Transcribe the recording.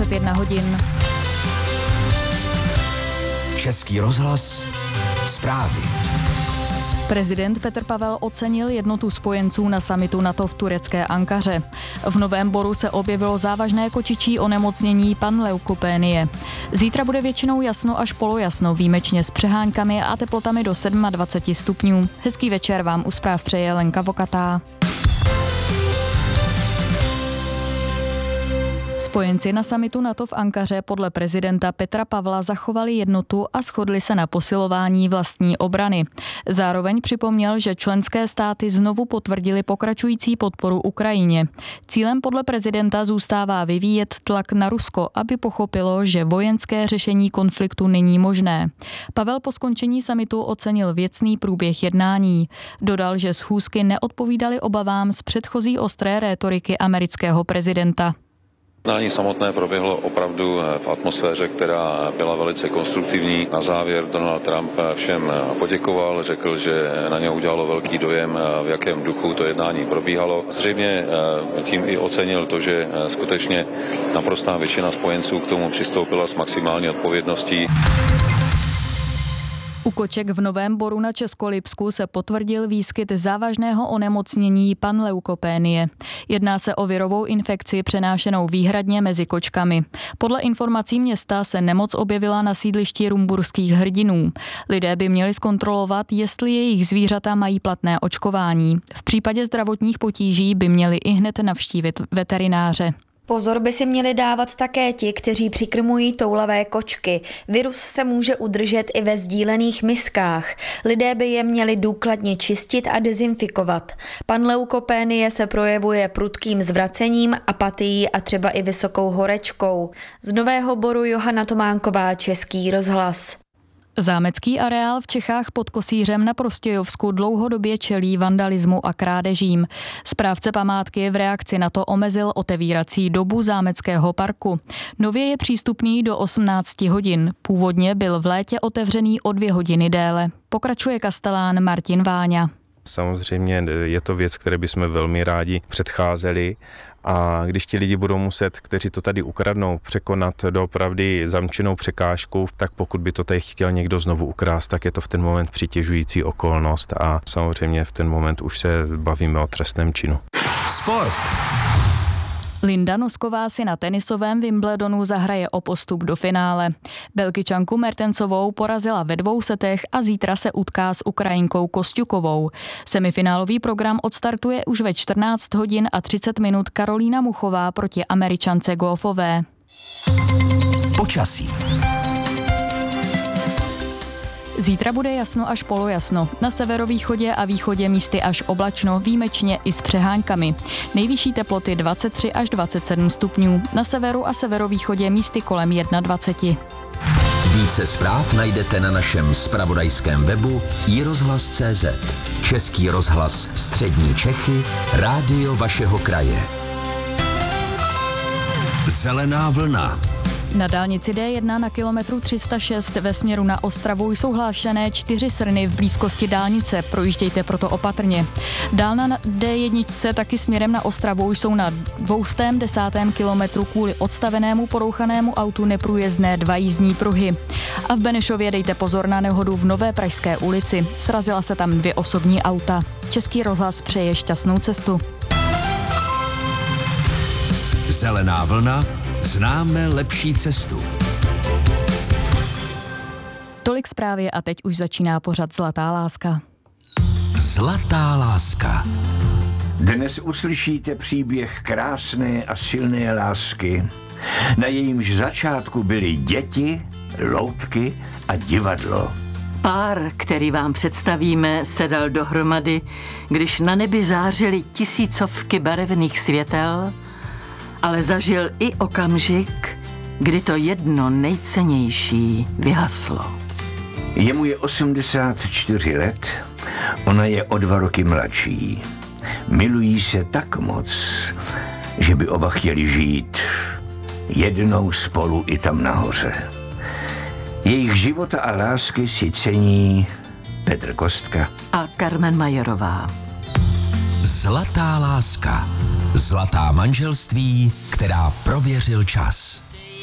21 hodin. Český rozhlas, zprávy. Prezident Petr Pavel ocenil jednotu spojenců na summitu NATO v turecké Ankaře. V Novém Boru se objevilo závažné kočičí onemocnění panleukopénie. Zítra bude většinou jasno až polojasno, výjimečně s přeháňkami a teplotami do 27 stupňů. Hezký večer vám u zpráv přeje Lenka Vokatá. Spojenci na summitu NATO v Ankaře podle prezidenta Petra Pavla zachovali jednotu a shodli se na posilování vlastní obrany. Zároveň připomněl, že členské státy znovu potvrdili pokračující podporu Ukrajině. Cílem podle prezidenta zůstává vyvíjet tlak na Rusko, aby pochopilo, že vojenské řešení konfliktu není možné. Pavel po skončení summitu ocenil věcný průběh jednání. Dodal, že schůzky neodpovídaly obavám z předchozí ostré rétoriky amerického prezidenta. Jednání samotné proběhlo opravdu v atmosféře, která byla velice konstruktivní. Na závěr Donald Trump všem poděkoval, řekl, že na něho udělalo velký dojem, v jakém duchu to jednání probíhalo. Zřejmě tím i ocenil to, že skutečně naprostá většina spojenců k tomu přistoupila s maximální odpovědností. U koček v Novém Boru na Českolipsku se potvrdil výskyt závažného onemocnění panleukopénie. Jedná se o virovou infekci přenášenou výhradně mezi kočkami. Podle informací města se nemoc objevila na sídlišti rumburských hrdinů. Lidé by měli zkontrolovat, jestli jejich zvířata mají platné očkování. V případě zdravotních potíží by měli ihned navštívit veterináře. Pozor by si měli dávat také ti, kteří přikrmují toulavé kočky. Virus se může udržet i ve sdílených miskách. Lidé by je měli důkladně čistit a dezinfikovat. Panleukopénie se projevuje prudkým zvracením, apatií a třeba i vysokou horečkou. Z Nového Boru Johana Tománková, Český rozhlas. Zámecký areál v Čechách pod Kosířem na Prostějovsku dlouhodobě čelí vandalismu a krádežím. Správce památky v reakci na to omezil otevírací dobu zámeckého parku. Nově je přístupný do 18 hodin. Původně byl v létě otevřený o 2 hodiny déle. Pokračuje kastelán Martin Váňa. Samozřejmě je to věc, které bychom velmi rádi předcházeli. A když ti lidi budou muset, kteří to tady ukradnou, překonat doopravdy zamčenou překážku, tak pokud by to tady chtěl někdo znovu ukrást, tak je to v ten moment přitěžující okolnost a samozřejmě v ten moment už se bavíme o trestném činu. Sport. Linda Nosková si na tenisovém Wimbledonu zahraje o postup do finále. Belgičanku Mertensovou porazila ve 2 setech a zítra se utká s Ukrajinkou Kosťukovou. Semifinálový program odstartuje už ve 14 hodin a 30 minut Karolína Muchová proti Američance Goffové. Počasí. Zítra bude jasno až polojasno. Na severovýchodě a východě místy až oblačno, výjimečně i s přeháňkami. Nejvyšší teploty 23 až 27 stupňů. Na severu a severovýchodě místy kolem 21. Více zpráv najdete na našem zpravodajském webu iRozhlas.cz. Český rozhlas Střední Čechy, rádio vašeho kraje. Zelená vlna. Na dálnici D1 na kilometru 306 ve směru na Ostravu jsou hlášené 4 srny v blízkosti dálnice, projíždějte proto opatrně. Dál na D1 taky směrem na Ostravu jsou na 210. kilometru kvůli odstavenému porouchanému autu neprůjezdné 2 jízdní pruhy. A v Benešově dejte pozor na nehodu v Nové Pražské ulici. Srazila se tam 2 osobní auta. Český rozhlas přeje šťastnou cestu. Zelená vlna. Známe lepší cestu. Tolik zprávy a teď už začíná pořad Zlatá láska. Zlatá láska. Dnes uslyšíte příběh krásné a silné lásky. Na jejímž začátku byly děti, loutky a divadlo. Pár, který vám představíme, se dal dohromady, když na nebi zářily tisícovky barevných světel, ale zažil i okamžik, kdy to jedno nejcennější vyhaslo. Jemu je 84 let, ona je o 2 roky mladší. Milují se tak moc, že by oba chtěli žít jednou spolu i tam nahoře. Jejich života a lásky si cení Petr Kostka a Carmen Majerová. Zlatá láska. Zlatá manželství, která prověřil čas.